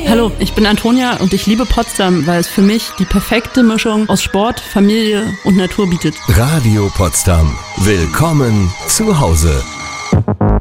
Hallo, ich bin Antonia und ich liebe Potsdam, weil es für mich die perfekte Mischung aus Sport, Familie und Natur bietet. Radio Potsdam. Willkommen zu Hause.